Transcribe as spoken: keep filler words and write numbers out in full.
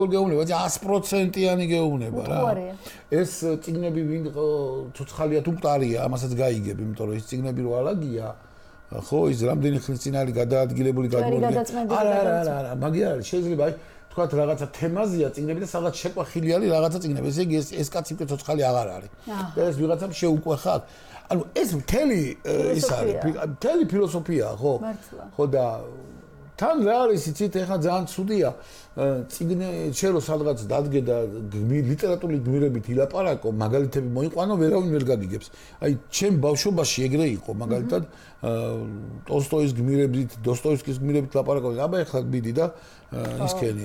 გეუბნება, ას პროცენტიანი გეუბნება რა. ეს წიგნები ვინ ცოცხალია თუ მყარია, ამასაც გაიგებ, იმიტომ რომ ეს წიგნები რო ალაგია, ხო, ის რამდენი ხნის წინ არის გადაადგილებული გადმოდგება. არა, არა, არა, არა, მაგია არის, შეიძლება აი თქვათ რაღაცა თემაზეა წიგნები და სადღაც შეყვახილი არის რაღაცა წიგნები. ესე იგი ეს ეს კაცი უკვე ცოცხალი აღარ არის. და ეს ვიღაცამ შეუყვეხათ. ანუ ეს მთელი ის არის, მთელი ფილოსოფიაა, ხო? ხო და თან რა არის იცით, ეხლა ძალიან ცუდია წიგნე შენ რო სადღაც დადგე და ლიტერატურული გმირებით ილაპარაკო, მაგალითები მოიყვანო, ვერავინ ვერ გაგიგებს. აი, ჩემ ბავშვობაში ეგრე იყო, მაგალითად ტოლსტოის გმირებით, დოსტოევსკის გმირებით ლაპარაკობდნენ. აბა ეხლა მიდი და ისქენი